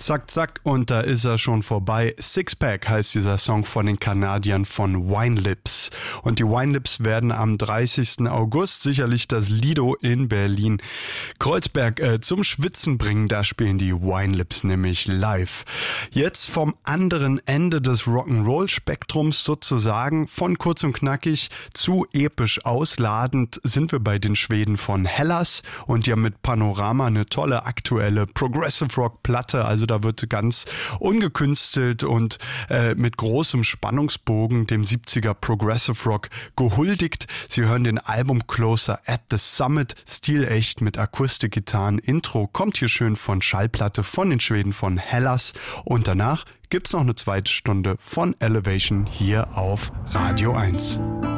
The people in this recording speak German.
Zack, zack, und da ist er schon vorbei. Sixpack heißt dieser Song von den Kanadiern von Wine Lips. Und die Wine Lips werden am 30. August sicherlich das Lido in Berlin-Kreuzberg zum Schwitzen bringen. Da spielen die Wine Lips nämlich live. Jetzt vom anderen Ende des Rock'n'Roll-Spektrums sozusagen, von kurz und knackig zu episch ausladend, sind wir bei den Schweden von Hellas. Und die haben mit Panorama eine tolle aktuelle Progressive Rock Platte, also da wird ganz ungekünstelt und mit großem Spannungsbogen dem 70er Progressive Rock gehuldigt. Sie hören den Album Closer at the Summit, stilecht mit Akustikgitarren. Intro kommt hier schön von Schallplatte von den Schweden von Hellas und danach gibt's noch eine zweite Stunde von Elevation hier auf Radio 1.